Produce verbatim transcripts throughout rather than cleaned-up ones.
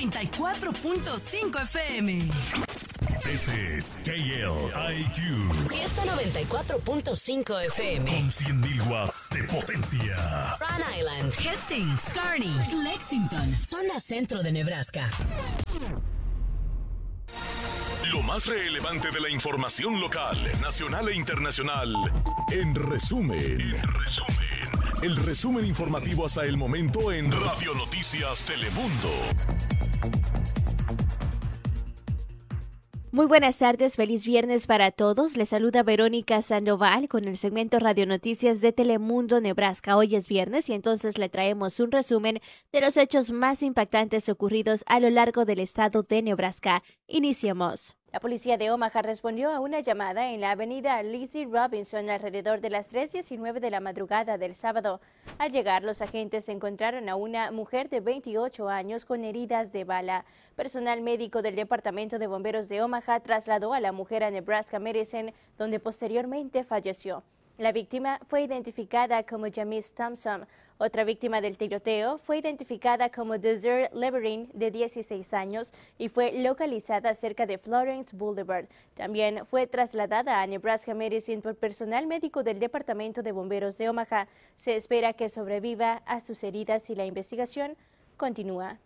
noventa y cuatro punto cinco F M. This is K L I Q. Fiesta noventa y cuatro punto cinco F M. Con cien mil watts de potencia. Rhode Island, Hastings, Kearney, Lexington, zona centro de Nebraska. Lo más relevante de la información local, nacional e internacional. En resumen. En resumen. El resumen informativo hasta el momento en Radio Noticias Telemundo. Muy buenas tardes, feliz viernes para todos. Les saluda Verónica Sandoval con el segmento Radio Noticias de Telemundo Nebraska. Hoy es viernes y entonces le traemos un resumen de los hechos más impactantes ocurridos a lo largo del estado de Nebraska. Iniciamos. La policía de Omaha respondió a una llamada en la avenida Lizzie Robinson alrededor de las tres diecinueve de la madrugada del sábado. Al llegar, los agentes encontraron a una mujer de veintiocho años con heridas de bala. Personal médico del Departamento de Bomberos de Omaha trasladó a la mujer a Nebraska Medicine, donde posteriormente falleció. La víctima fue identificada como Jamis Thompson. Otra víctima del tiroteo fue identificada como Desiree Leverin, de dieciséis años, y fue localizada cerca de Florence Boulevard. También fue trasladada a Nebraska Medicine por personal médico del Departamento de Bomberos de Omaha. Se espera que sobreviva a sus heridas y la investigación continúa.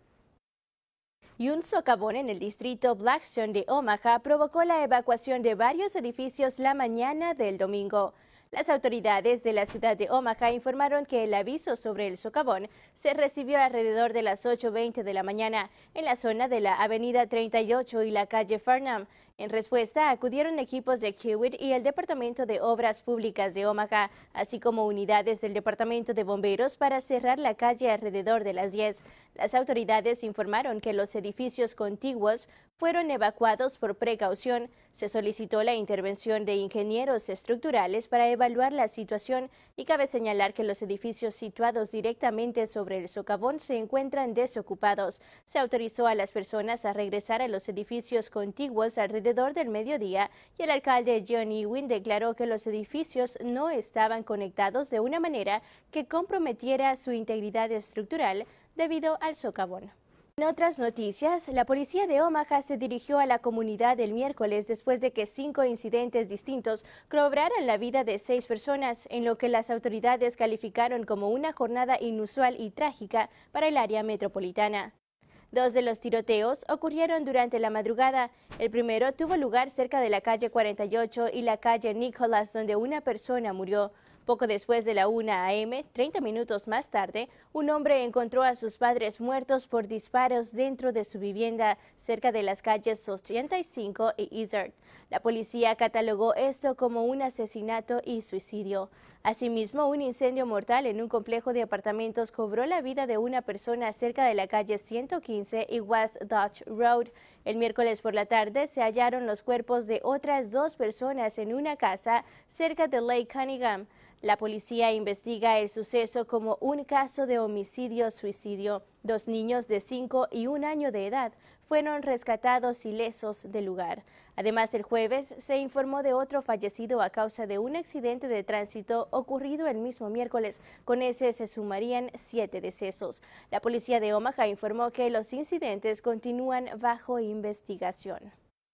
Y un socavón en el distrito Blackstone de Omaha provocó la evacuación de varios edificios la mañana del domingo. Las autoridades de la ciudad de Omaha informaron que el aviso sobre el socavón se recibió alrededor de las ocho veinte de la mañana en la zona de la avenida treinta y ocho y la calle Farnham. En respuesta, acudieron equipos de Kiewit y el Departamento de Obras Públicas de Omaha, así como unidades del Departamento de Bomberos para cerrar la calle alrededor de las diez. Las autoridades informaron que los edificios contiguos fueron evacuados por precaución. Se solicitó la intervención de ingenieros estructurales para evaluar la situación y cabe señalar que los edificios situados directamente sobre el socavón se encuentran desocupados. Se autorizó a las personas a regresar a los edificios contiguos alrededor del mediodía y el alcalde John Ewing declaró que los edificios no estaban conectados de una manera que comprometiera su integridad estructural debido al socavón. En otras noticias, la policía de Omaha se dirigió a la comunidad el miércoles después de que cinco incidentes distintos cobraran la vida de seis personas, en lo que las autoridades calificaron como una jornada inusual y trágica para el área metropolitana. Dos de los tiroteos ocurrieron durante la madrugada. El primero tuvo lugar cerca de la calle cuarenta y ocho y la calle Nicholas, donde una persona murió. Poco después de la una a eme, treinta minutos más tarde, un hombre encontró a sus padres muertos por disparos dentro de su vivienda cerca de las calles ochenta y cinco y Izard. La policía catalogó esto como un asesinato y suicidio. Asimismo, un incendio mortal en un complejo de apartamentos cobró la vida de una persona cerca de la calle ciento quince y West Dodge Road. El miércoles por la tarde se hallaron los cuerpos de otras dos personas en una casa cerca de Lake Cunningham. La policía investiga el suceso como un caso de homicidio-suicidio. Dos niños de cinco y un año de edad fueron rescatados ilesos del lugar. Además, el jueves se informó de otro fallecido a causa de un accidente de tránsito ocurrido el mismo miércoles. Con ese se sumarían siete decesos. La policía de Omaha informó que los incidentes continúan bajo investigación.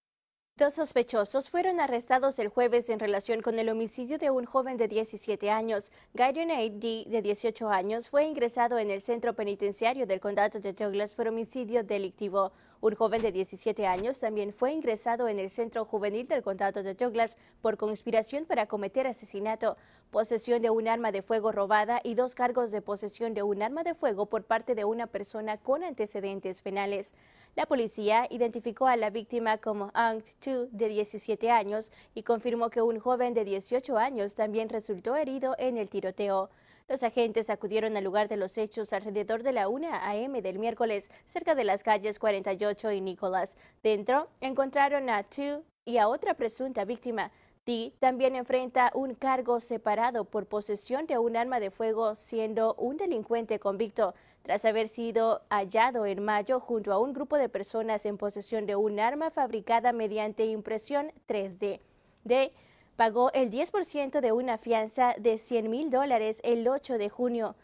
Dos sospechosos fueron arrestados el jueves en relación con el homicidio de un joven de diecisiete años. Gideon A. D., de dieciocho años, fue ingresado en el centro penitenciario del condado de Douglas por homicidio delictivo. Un joven de diecisiete años también fue ingresado en el centro juvenil del condado de Douglas por conspiración para cometer asesinato, posesión de un arma de fuego robada y dos cargos de posesión de un arma de fuego por parte de una persona con antecedentes penales. La policía identificó a la víctima como Ang Tu, de diecisiete años, y confirmó que un joven de dieciocho años también resultó herido en el tiroteo. Los agentes acudieron al lugar de los hechos alrededor de la una a eme del miércoles, cerca de las calles cuarenta y ocho y Nicholas. Dentro encontraron a Tu y a otra presunta víctima. T también enfrenta un cargo separado por posesión de un arma de fuego, siendo un delincuente convicto, tras haber sido hallado en mayo junto a un grupo de personas en posesión de un arma fabricada mediante impresión tres D. D pagó el diez por ciento de una fianza de cien mil dólares el ocho de junio.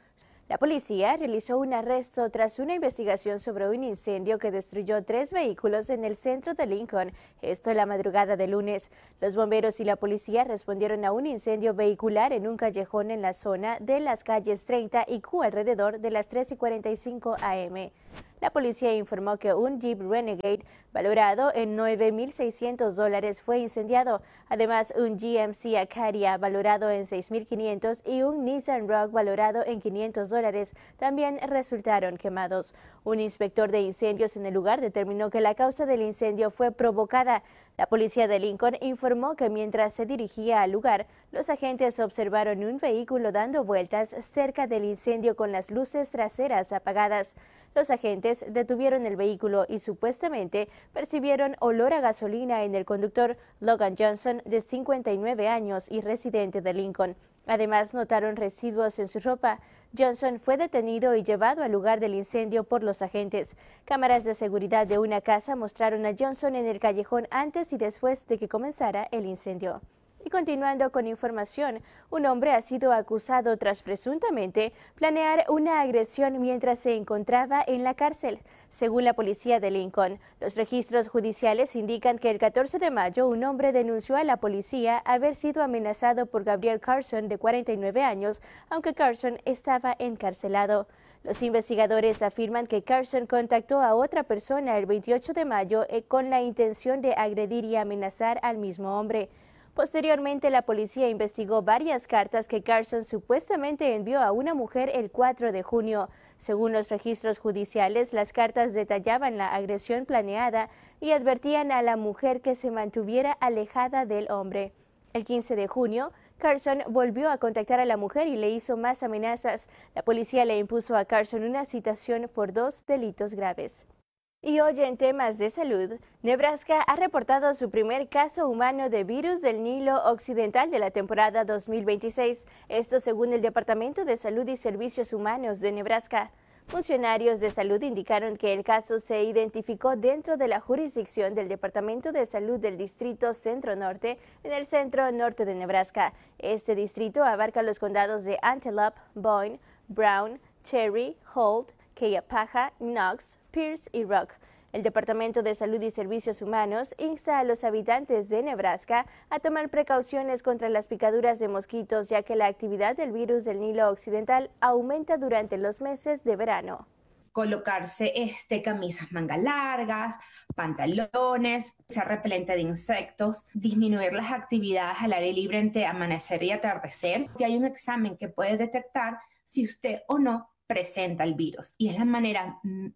La policía realizó un arresto tras una investigación sobre un incendio que destruyó tres vehículos en el centro de Lincoln, esto en la madrugada de lunes. Los bomberos y la policía respondieron a un incendio vehicular en un callejón en la zona de las calles treinta y Q alrededor de las tres y cuarenta y cinco a eme La policía informó que un Jeep Renegade valorado en nueve mil seiscientos dólares fue incendiado. Además, un G M C Acadia valorado en seis mil quinientos y un Nissan Rogue valorado en quinientos dólares también resultaron quemados. Un inspector de incendios en el lugar determinó que la causa del incendio fue provocada. La policía de Lincoln informó que mientras se dirigía al lugar, los agentes observaron un vehículo dando vueltas cerca del incendio con las luces traseras apagadas. Los agentes detuvieron el vehículo y supuestamente percibieron olor a gasolina en el conductor Logan Johnson, de cincuenta y nueve años y residente de Lincoln. Además, notaron residuos en su ropa. Johnson fue detenido y llevado al lugar del incendio por los agentes. Cámaras de seguridad de una casa mostraron a Johnson en el callejón antes y después de que comenzara el incendio. Y continuando con información, un hombre ha sido acusado tras presuntamente planear una agresión mientras se encontraba en la cárcel. Según la policía de Lincoln, los registros judiciales indican que el catorce de mayo un hombre denunció a la policía haber sido amenazado por Gabriel Carson, de cuarenta y nueve años, aunque Carson estaba encarcelado. Los investigadores afirman que Carson contactó a otra persona el veintiocho de mayo con la intención de agredir y amenazar al mismo hombre. Posteriormente, la policía investigó varias cartas que Carson supuestamente envió a una mujer el cuatro de junio. Según los registros judiciales, las cartas detallaban la agresión planeada y advertían a la mujer que se mantuviera alejada del hombre. El quince de junio, Carson volvió a contactar a la mujer y le hizo más amenazas. La policía le impuso a Carson una citación por dos delitos graves. Y hoy en temas de salud, Nebraska ha reportado su primer caso humano de virus del Nilo Occidental de la temporada dos mil veintiséis, esto según el Departamento de Salud y Servicios Humanos de Nebraska. Funcionarios de salud indicaron que el caso se identificó dentro de la jurisdicción del Departamento de Salud del Distrito Centro-Norte, en el centro norte de Nebraska. Este distrito abarca los condados de Antelope, Boyne, Brown, Cherry, Holt, Keyapaha, Knox, Pierce y Rock. El Departamento de Salud y Servicios Humanos insta a los habitantes de Nebraska a tomar precauciones contra las picaduras de mosquitos, ya que la actividad del virus del Nilo Occidental aumenta durante los meses de verano. Colocarse este, camisas manga largas, pantalones, ser repelente de insectos, disminuir las actividades al aire libre entre amanecer y atardecer. Que hay un examen que puede detectar si usted o no presenta el virus y es la manera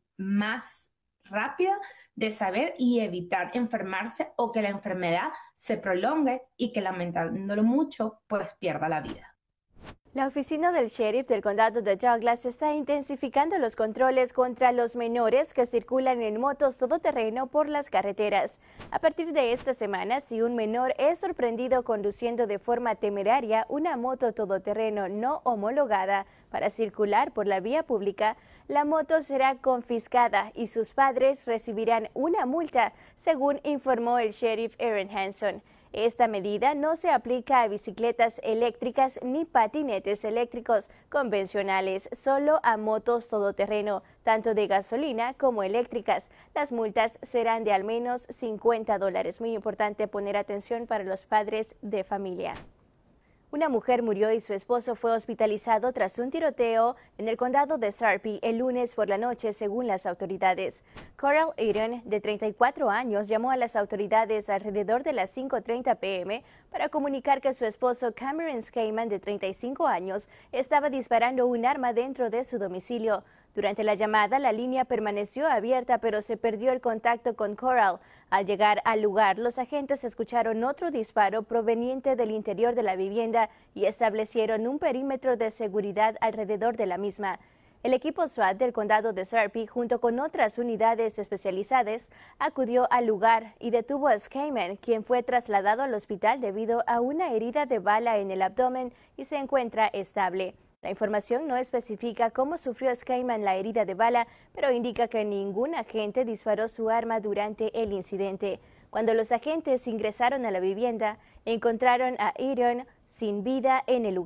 más rápida de saber y evitar enfermarse o que la enfermedad se prolongue y que, lamentándolo mucho, pues pierda la vida. La oficina del sheriff del condado de Douglas está intensificando los controles contra los menores que circulan en motos todoterreno por las carreteras. A partir de esta semana, si un menor es sorprendido conduciendo de forma temeraria una moto todoterreno no homologada para circular por la vía pública, la moto será confiscada y sus padres recibirán una multa, según informó el sheriff Aaron Hanson. Esta medida no se aplica a bicicletas eléctricas ni patinetes eléctricos convencionales, solo a motos todoterreno, tanto de gasolina como eléctricas. Las multas serán de al menos cincuenta dólares. Muy importante poner atención para los padres de familia. Una mujer murió y su esposo fue hospitalizado tras un tiroteo en el condado de Sarpy el lunes por la noche, según las autoridades. Coral Eden, de treinta y cuatro años, llamó a las autoridades alrededor de las cinco treinta pe eme para comunicar que su esposo Cameron Skayman, de treinta y cinco años, estaba disparando un arma dentro de su domicilio. Durante la llamada, la línea permaneció abierta, pero se perdió el contacto con Coral. Al llegar al lugar, los agentes escucharon otro disparo proveniente del interior de la vivienda y establecieron un perímetro de seguridad alrededor de la misma. El equipo SWAT del condado de Sarpy, junto con otras unidades especializadas, acudió al lugar y detuvo a Skayman, quien fue trasladado al hospital debido a una herida de bala en el abdomen y se encuentra estable. La información no especifica cómo sufrió Skayman la herida de bala, pero indica que ningún agente disparó su arma durante el incidente. Cuando los agentes ingresaron a la vivienda, encontraron a Eden sin vida en el lugar.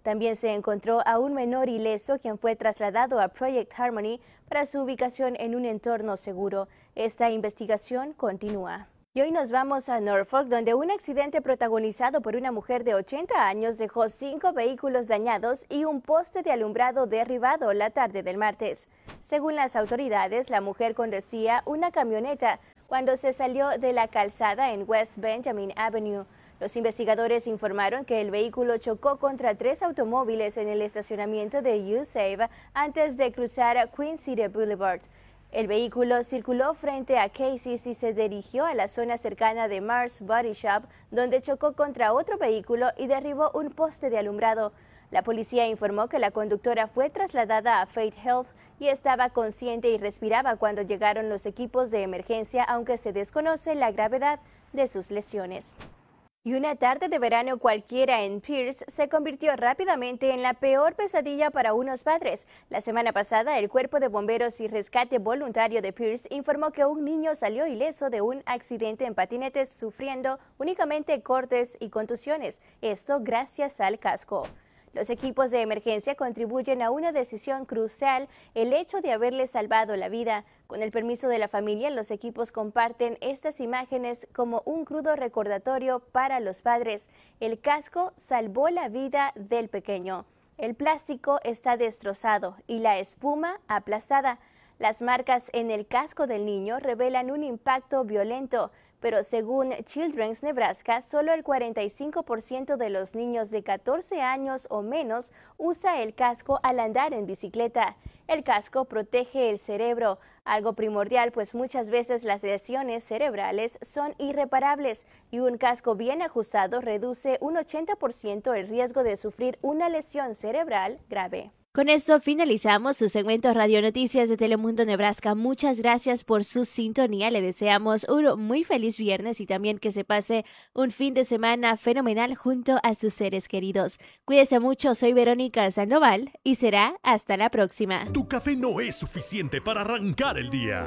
También se encontró a un menor ileso quien fue trasladado a Project Harmony para su ubicación en un entorno seguro. Esta investigación continúa. Y hoy nos vamos a Norfolk, donde un accidente protagonizado por una mujer de ochenta años dejó cinco vehículos dañados y un poste de alumbrado derribado la tarde del martes. Según las autoridades, la mujer conducía una camioneta cuando se salió de la calzada en West Benjamin Avenue. Los investigadores informaron que el vehículo chocó contra tres automóviles en el estacionamiento de U Save antes de cruzar Queen City Boulevard. El vehículo circuló frente a Casey's y se dirigió a la zona cercana de Mars Body Shop, donde chocó contra otro vehículo y derribó un poste de alumbrado. La policía informó que la conductora fue trasladada a Faith Health y estaba consciente y respiraba cuando llegaron los equipos de emergencia, aunque se desconoce la gravedad de sus lesiones. Y una tarde de verano cualquiera en Pierce se convirtió rápidamente en la peor pesadilla para unos padres. La semana pasada, el Cuerpo de Bomberos y Rescate Voluntario de Pierce informó que un niño salió ileso de un accidente en patinetes, sufriendo únicamente cortes y contusiones. Esto gracias al casco. Los equipos de emergencia contribuyen a una decisión crucial, el hecho de haberle salvado la vida. Con el permiso de la familia, los equipos comparten estas imágenes como un crudo recordatorio para los padres. El casco salvó la vida del pequeño. El plástico está destrozado y la espuma aplastada. Las marcas en el casco del niño revelan un impacto violento, pero según Children's Nebraska, solo el cuarenta y cinco por ciento de los niños de catorce años o menos usa el casco al andar en bicicleta. El casco protege el cerebro, algo primordial, pues muchas veces las lesiones cerebrales son irreparables y un casco bien ajustado reduce un ochenta por ciento el riesgo de sufrir una lesión cerebral grave. Con esto finalizamos su segmento Radio Noticias de Telemundo Nebraska. Muchas gracias por su sintonía. Le deseamos un muy feliz viernes y también que se pase un fin de semana fenomenal junto a sus seres queridos. Cuídese mucho, soy Verónica Sandoval y será hasta la próxima. Tu café no es suficiente para arrancar el día.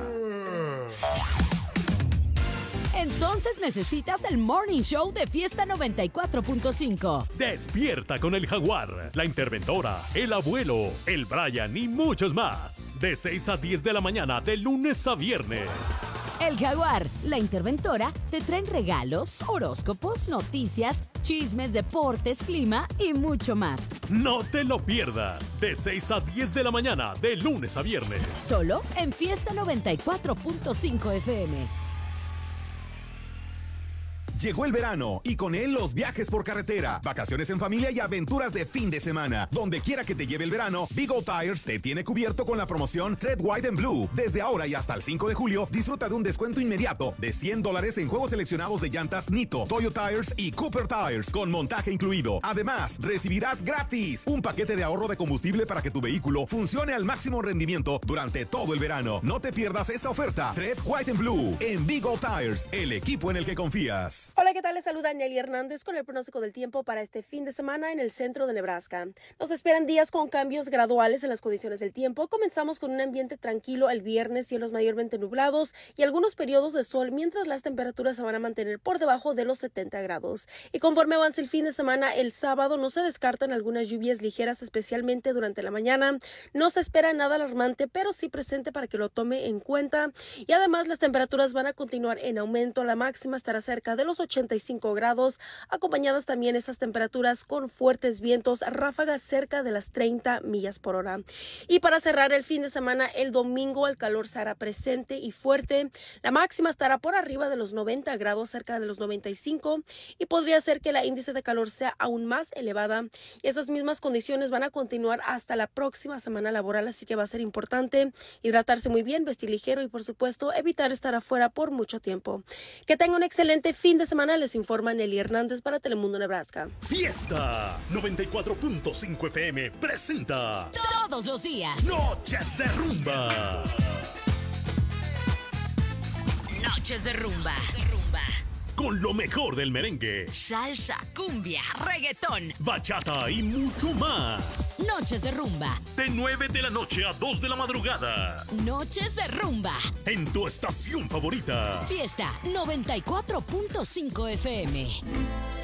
Entonces necesitas el Morning Show de Fiesta noventa y cuatro punto cinco. Despierta con el Jaguar, la Interventora, el Abuelo, el Brian y muchos más. De seis a diez de la mañana, de lunes a viernes. El Jaguar, la Interventora, te traen regalos, horóscopos, noticias, chismes, deportes, clima y mucho más. No te lo pierdas. De seis a diez de la mañana, de lunes a viernes. Solo en Fiesta noventa y cuatro punto cinco F M. Llegó el verano y con él los viajes por carretera, vacaciones en familia y aventuras de fin de semana. Donde quiera que te lleve el verano, Big O Tires te tiene cubierto con la promoción Red, White and Blue. Desde ahora y hasta el cinco de julio, disfruta de un descuento inmediato de cien dólares en juegos seleccionados de llantas Nitto, Toyo Tires y Cooper Tires, con montaje incluido. Además, recibirás gratis un paquete de ahorro de combustible para que tu vehículo funcione al máximo rendimiento durante todo el verano. No te pierdas esta oferta. Red, White and Blue en Big O Tires, el equipo en el que confías. Hola, ¿qué tal? Les saluda Nelly Hernández con el pronóstico del tiempo para este fin de semana en el centro de Nebraska. Nos esperan días con cambios graduales en las condiciones del tiempo. Comenzamos con un ambiente tranquilo el viernes, cielos mayormente nublados y algunos periodos de sol, mientras las temperaturas se van a mantener por debajo de los setenta grados. Y conforme avance el fin de semana, el sábado no se descartan algunas lluvias ligeras, especialmente durante la mañana. No se espera nada alarmante, pero sí presente para que lo tome en cuenta. Y además las temperaturas van a continuar en aumento. La máxima estará cerca de los ochenta y cinco grados, acompañadas también esas temperaturas con fuertes vientos, ráfagas cerca de las treinta millas por hora. Y para cerrar el fin de semana, el domingo el calor será presente y fuerte. La máxima estará por arriba de los noventa grados, cerca de los noventa y cinco, y podría ser que la índice de calor sea aún más elevada. Y esas mismas condiciones van a continuar hasta la próxima semana laboral, así que va a ser importante hidratarse muy bien, vestir ligero y por supuesto evitar estar afuera por mucho tiempo. Que tenga un excelente fin de semana. Les informa Nelly Hernández para Telemundo Nebraska. Fiesta noventa y cuatro punto cinco F M presenta Todos los días Noches de Rumba. Noches de Rumba. Con lo mejor del merengue, Salsa, cumbia, reggaetón, bachata y mucho más. Noches de Rumba. De nueve de la noche a dos de la madrugada. Noches de Rumba. En tu estación favorita. Fiesta noventa y cuatro punto cinco F M.